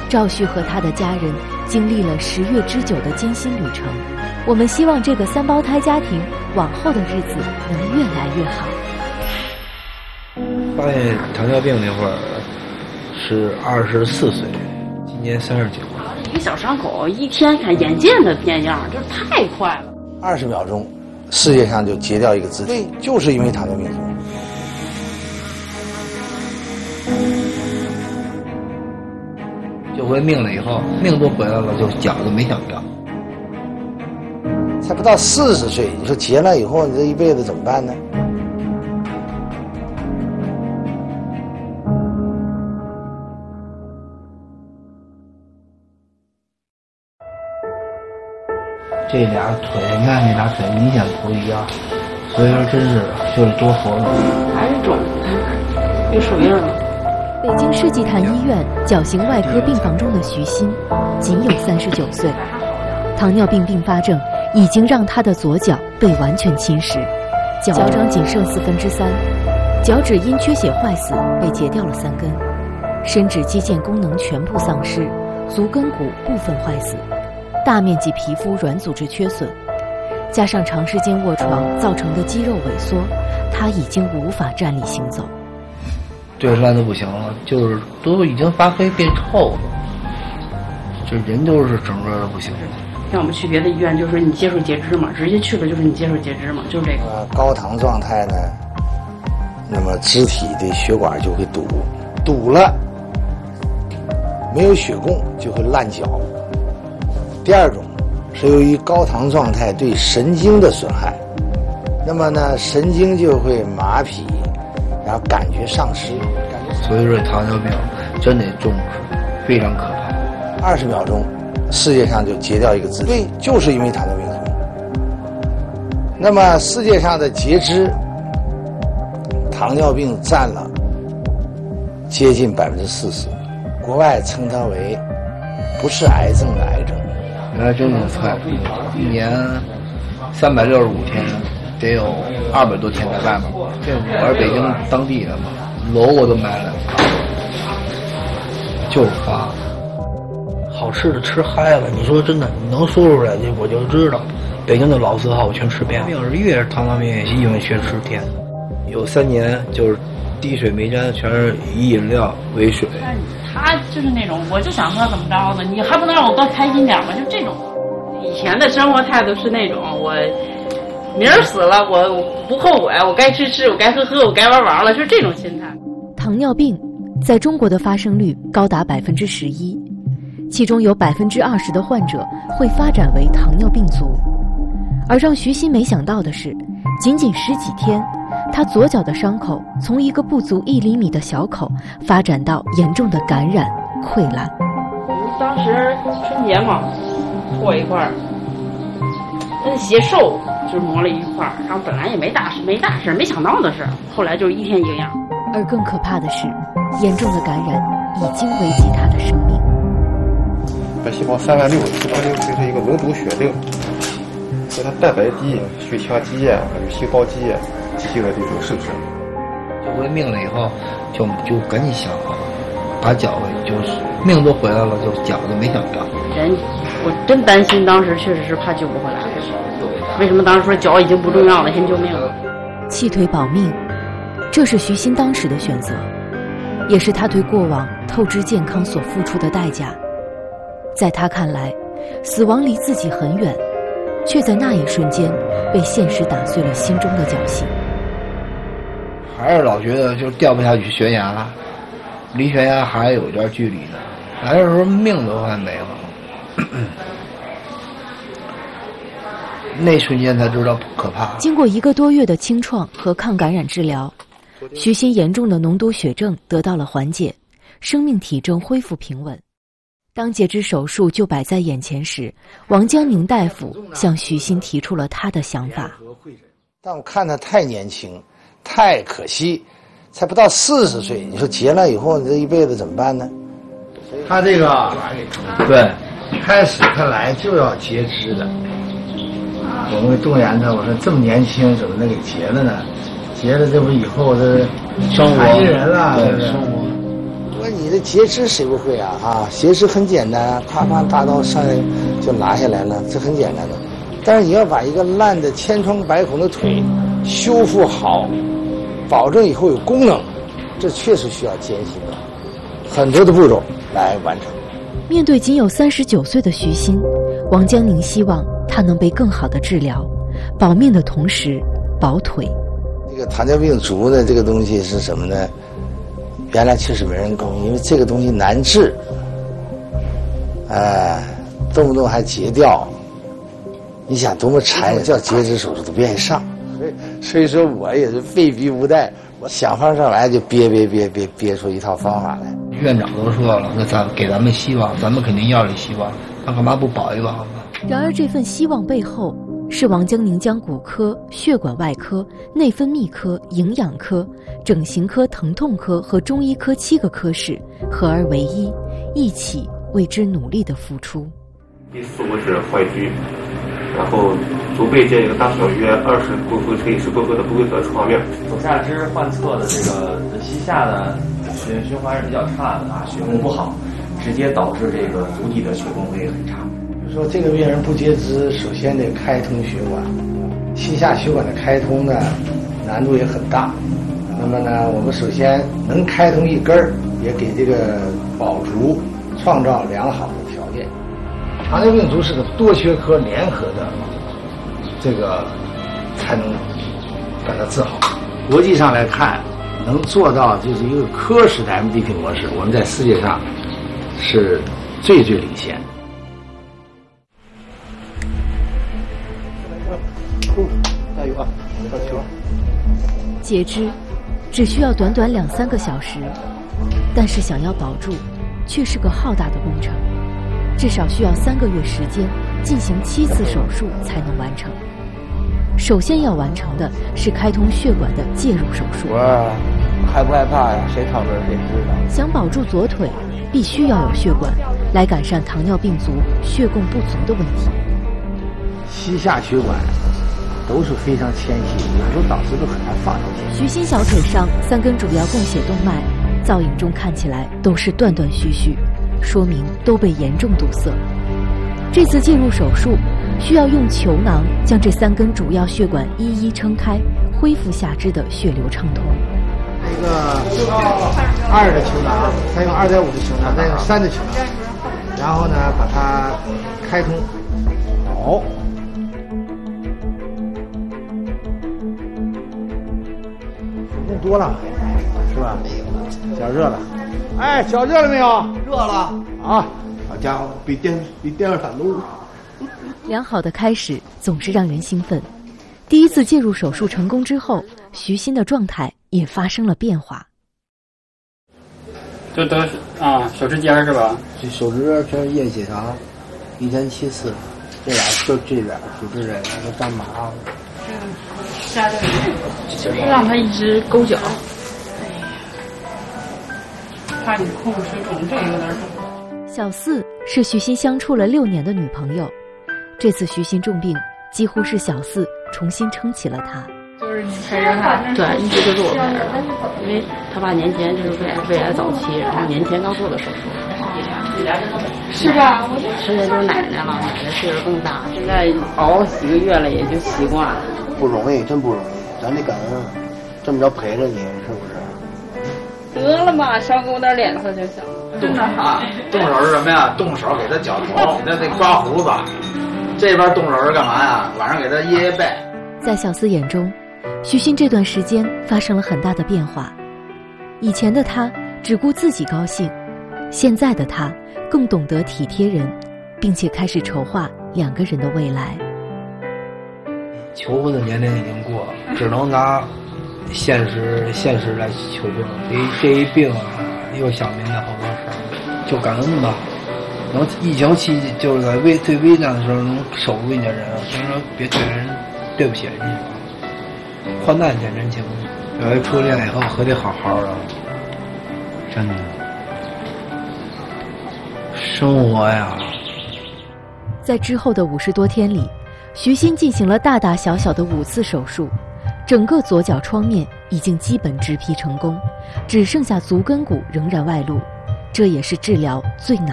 赵旭和他的家人经历了10月之久的艰辛旅程。我们希望这个3胞胎家庭往后的日子能越来越好。 发现糖尿病那会儿是24岁，今年39。 一个小伤口，一天看眼见的变样，就是太快了。 20秒钟，世界上就截掉一个肢体，就是因为糖尿病。 救回命了以后，命都回来了，就脚都没想掉。 才不到40岁，你说结了以后，你这一辈子怎么办呢？ 这俩腿，那俩腿明显不一样，所以说真是就是多活了。 还是肿，有手印了。 北京世纪坛医院矫形外科病房中的徐鑫，仅有39岁，糖尿病并发症已经让他的左脚被完全侵蚀，脚掌仅剩3/4，脚趾因缺血坏死被截掉了3根，伸指肌腱功能全部丧失，足跟骨部分坏死，大面积皮肤软组织缺损，加上长时间卧床造成的肌肉萎缩，他已经无法站立行走。 对烂的不行了，就是都已经发黑变臭了，这人都是整个的不行了。 像我们去别的医院，就是你接受截肢嘛，直接去了就是你接受截肢嘛，就是这个。 高糖状态呢，那么肢体的血管就会堵了，没有血供就会烂脚。第二种是由于高糖状态对神经的损害，那么呢神经就会麻痹，然后感觉丧失。 所以说糖尿病真得重视，非常可怕。 20秒钟，世界上就截掉一个肢体，就是因为糖尿病。那么世界上的截肢，糖尿病占了接近40%，国外称它为不是癌症的癌症。 原来真挺快，一年365天，得有200多天在外面。这我是北京当地的嘛，楼我都买了，就是发。好吃的吃嗨了，你说真的，你能说出来我就知道，北京的老字号我全吃遍了。越是糖尿病也因为全吃甜的，有3年就是滴水没沾，全是以饮料为水。 他就是那种，我就想喝怎么着呢？你还不能让我多开心点吗？就这种。以前的生活态度是那种，我明儿死了我不后悔，我该吃吃，我该喝喝，我该玩了，就是这种心态。 糖尿病在中国的发生率高达11%，其中有20%的患者会发展为糖尿病足。而让徐鑫没想到的是，仅10几天，他左脚的伤口从一个不足1厘米的小口发展到严重的感染溃烂。 我们当时春节嘛，破一块，那鞋瘦就磨了一块，然后本来也没大事，没想到的事，后来就是一天一个样。 而更可怕的是，严重的感染已经危及他的生命。 白细胞36000，这是一个脓毒血症，和它蛋白低、血浆积还有细胞积进行了这种生成。 救回命了以后，就赶紧想好了，把脚就是命都回来了，就脚都没想掉。 人，我真担心，当时确实是怕救不回来。为什么当时说脚已经不重要了，先救命了？ 弃腿保命，这是徐鑫当时的选择，也是他对过往透支健康所付出的代价。在他看来，死亡离自己很远，却在那一瞬间被现实打碎了心中的侥幸。 还是老觉得就掉不下去悬崖，离悬崖还有一段距离呢，来的时候命都快没了。那瞬间才知道可怕。 经过1个多月的清创和抗感染治疗，徐鑫严重的脓毒血症得到了缓解，生命体征恢复平稳。当截肢手术就摆在眼前时，王江宁大夫向徐鑫提出了他的想法。 但我看他太年轻，太可惜，才不到40岁，你说结了以后，你这一辈子怎么办呢？他这个对，开始他来就要截肢的，我们动员他，我说这么年轻怎么能给截了呢？截了这不以后这生活残疾人了， 对生活。 我说你这截肢谁不会啊？截肢很简单，啪啪大刀上来就拿下来了，这很简单的。但是你要把一个烂的千疮百孔的腿修复好，保证以后有功能，这确实需要艰辛的很多的步骤来完成。 面对仅有39岁的徐鑫，王江宁希望他能被更好的治疗，保命的同时保腿。 这个糖尿病足的这个东西是什么呢？原来确实没人懂，因为这个东西难治，动不动还截掉，你想多么残忍，叫截肢手术都不愿意上。所以说我也是被逼无奈，我想方上来就憋出一套方法来。 院长都说了，那给咱们希望，咱们肯定要这希望，他干嘛不保一保呢？ 然而这份希望背后，是王江宁将骨科、血管外科、内分泌科、营养科、整形科、疼痛科和中医科7个科室合而为一，一起为之努力的付出。 第4个是坏疽，然后足背间一个大小约20公分乘以10公分的不规则创面。 左下肢患侧的这个膝下的循环是比较差的血供不好，直接导致这个足底的血供会很差。 说这个病人不截肢，首先得开通血管，膝下血管的开通呢，难度也很大。那么呢，我们首先能开通一根儿，也给这个保足创造良好的条件。糖尿病足是个多学科联合的，这个才能把它治好。国际上来看，能做到就是一个科室的 MDT 模式，我们在世界上是最领先。加油啊！到球。 截肢只需要短短2-3个小时，但是想要保住，却是个浩大的工程，至少需要3个月时间，进行7次手术才能完成。首先要完成的是开通血管的介入手术。 我害不害怕呀？谁躺这儿谁知道。 想保住左腿，必须要有血管，来改善糖尿病足血供不足的问题。 膝下血管都是非常纤细，有时候导致都很难放上去。 徐鑫小腿上3根主要供血动脉，造影中看起来都是断断续续，说明都被严重堵塞。这次介入手术需要用球囊将这3根主要血管一一撑开，恢复下肢的血流畅通。 一个2的球囊，再用2.5的球囊，再用3的球囊，然后呢把它开通。好。用多了，是吧？脚热了。哎，脚热了没有？ 热了啊！ 好家伙，比电视闪都。 良好的开始总是让人兴奋。第一次介入手术成功之后，徐鑫的状态也发生了变化。 这都是手指尖是吧？ 这手指这是液血糖，1天7次，这俩就这俩手指这个都干麻了。 下这个就是让他一直勾脚。怕你控制水肿，这个有点肿。 小4是徐鑫相处了6年的女朋友，这次徐鑫重病，几乎是小4重新撑起了他。 就是你陪着他，对，一直都是我陪着他，因为他爸年前就是胃癌早期，然后年前刚做的手术，是吧？剩下就是奶奶了，奶奶岁数更大，现在熬几个月了也就习惯了。 不容易，真不容易，咱得感恩，这么着陪着你，是不是？ 得了嘛，少给我点脸色就行。真的好。 动手是什么呀？动手给他绞头，那得刮胡子。这边动手是干嘛呀？晚上给他掖背。 在小4眼中，徐鑫这段时间发生了很大的变化。以前的他只顾自己高兴，现在的他更懂得体贴人，并且开始筹划2个人的未来。 求婚的年龄已经过了，只能拿现实来求病。这一病啊，又想明白好多事儿，就感恩吧。能疫情期就是在最危难的时候能守住一家人，所以说别对人对不起人家，患难见真情。有一初恋以后可得好好的，真的。生活呀， 在之后的50多天里，徐鑫进行了大大小小的5次手术，整个左脚创面已经基本植皮成功，只剩下足跟骨仍然外露， 这也是治疗最难